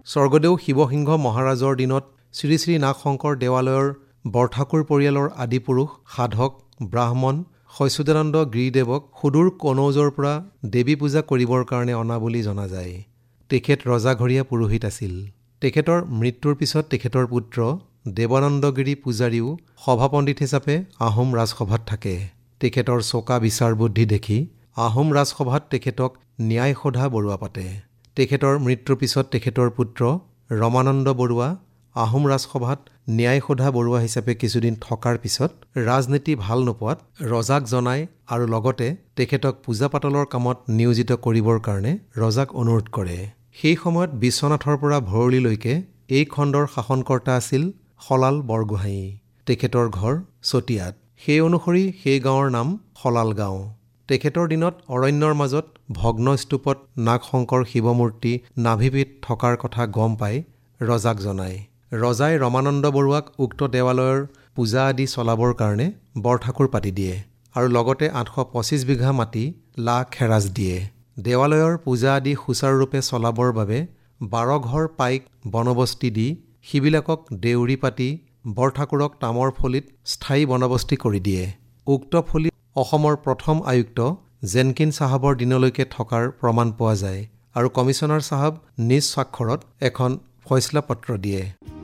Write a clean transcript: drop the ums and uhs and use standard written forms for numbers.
স্বৰ্গদেউ শিৱসিংহ মহাৰাজৰ দিনত শ্ৰী শ্ৰী নাগশংকৰ দেৱালয়ৰ বৰঠাকুৰ পৰিয়ালৰ আদিপুৰুষ সাধক ব্ৰাহ্মণ শস্যদানন্দ গিৰিদেৱক সুদূৰ কনৌজৰ পৰা দেৱী পূজা কৰিবৰ কাৰণে অনা বুলি জনা যায়। তেখেত ৰজাঘৰীয়া পুৰোহিত আছিল। তেখেতৰ মৃত্যুৰ পিছত তেখেতৰ পুত্ৰ দেৱানন্দগিৰি পূজাৰীও সভাপণ্ডিত হিচাপে আহোম ৰাজসভাত থাকে। তেখেতৰ চোকা বিচাৰ বুদ্ধি দেখি আহোম ৰাজসভাত তেখেতক ন্যায় সোধা বৰুৱা পাতে। তেখেতৰ মৃত্যুৰ পিছত তেখেতৰ পুত্ৰ ৰমানন্দ বৰুৱা আহোম ৰাজসভাত ন্যায় সোধা বৰুৱা হিচাপে কিছুদিন থকাৰ পিছত ৰাজনীতি ভাল নোপোৱাত ৰজাক জনায় আৰু লগতে তেখেতক পূজা পাতলৰ কামত নিয়োজিত কৰিবৰ কাৰণে ৰজাক অনুৰোধ কৰে। সেই সময়ত বিশ্বনাথৰ পৰা ভৰলীলৈকে এই খণ্ডৰ শাসনকৰ্তা আছিল শলাল বৰগোহাঁই। তেখেতৰ ঘৰ চতিয়াত। সেই অনুসৰি সেই গাঁৱৰ নাম শলাল গাঁও। তেখেতৰ দিনত অৰণ্যৰ মাজত ভগ্নস্তূপত নাগশংকৰ শিৱমূৰ্তি নাভিপীঠ থকাৰ কথা গম পাই ৰজাক জনায়। ৰজাই ৰমানন্দ বৰুৱাক উক্ত দেৱালয়ৰ পূজা আদি চলাবৰ কাৰণে বৰঠাকুৰ পাতি দিয়ে আৰু লগতে 825 বিঘা মাটি লা খেৰাজ দিয়ে। দেৱালয়ৰ পূজা আদি সুচাৰুৰূপে চলাবৰ বাবে 12 ঘৰ পাইক বনবস্তি দি সিবিলাকক দেউৰী পাতি বৰঠাকুৰক তামৰ ফলিত স্থায়ী বনবস্তি কৰি দিয়ে। উক্ত ফলি অসমৰ প্ৰথম আয়ুক্ত জেনকিন চাহাবৰ দিনলৈকে থকাৰ প্ৰমাণ পোৱা যায় আৰু কমিছনাৰ চাহাব নিজ স্বাক্ষৰত এখন ফয়ছলা পত্ৰ দিয়ে।